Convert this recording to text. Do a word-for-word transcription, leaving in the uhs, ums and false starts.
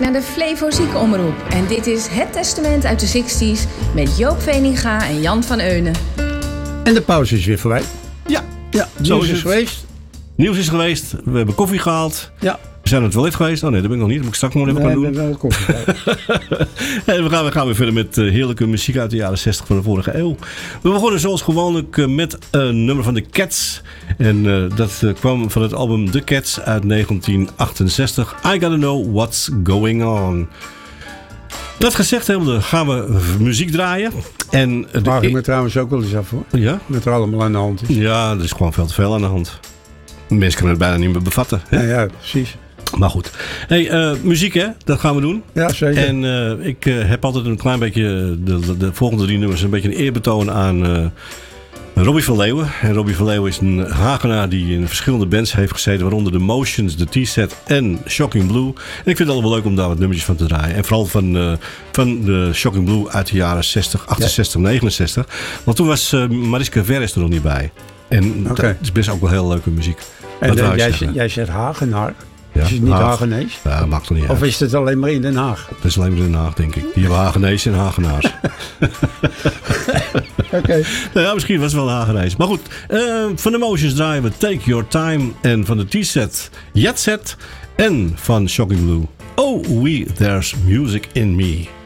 Naar de Flevo Ziekenomroep. En dit is Het Testament uit de zestig's met Joop Veninga en Jan van Eunen. En de pauze is weer voorbij. Ja, ja zo nieuws is is het. geweest. Nieuws is geweest. We hebben koffie gehaald. Ja. We zijn het toilet geweest. Oh nee, dat ben ik nog niet. Dat moet ik straks nog even Nee, gaan doen. nee, nee, koffie. En we gaan, we gaan weer verder met uh, heerlijke muziek uit de jaren zestig van de vorige eeuw. We begonnen zoals gewoonlijk uh, met een nummer van de Cats. En uh, dat uh, kwam van het album The Cats uit negentien achtenzestig. I Gotta Know What's Going On. Dat gezegd hebbende gaan we muziek draaien. En de Vraag ik e- me trouwens ook wel eens af hoor. Ja? Wat er allemaal aan de hand is. Ja, er is gewoon veel te veel aan de hand. Mensen kunnen het bijna niet meer bevatten. Hè? Ja, ja, precies. Maar goed. Hey, uh, muziek hè, dat gaan we doen. Ja, zeker. En uh, ik uh, heb altijd een klein beetje, de, de, de volgende drie nummers, een beetje een eerbetoon aan uh, Robbie van Leeuwen. En Robbie van Leeuwen is een Hagenaar die in verschillende bands heeft gezeten, waaronder The Motions, The T-Set en Shocking Blue. En ik vind het altijd wel leuk om daar wat nummertjes van te draaien. En vooral van, uh, van de Shocking Blue uit de jaren zestig, achtenzestig, ja. negenenzestig. Want toen was uh, Mariska Veres er nog niet bij. En okay. Dat is best ook wel heel leuke muziek. En uh, jij, jij zegt Hagenaar. Ja, is het niet Haag. Hagenees? Ja, maakt toch niet uit. Of is het alleen maar in Den Haag? Dat is alleen maar in Den Haag, denk ik. Die hebben Hagenees en Hagenaars. Oké. Okay. Nou ja, misschien was het wel een Hagenees. Maar goed, uh, van de Motions draaien we Take Your Time. En van de T-Set, Jet Set. En van Shocking Blue, Oh We There's Music in Me.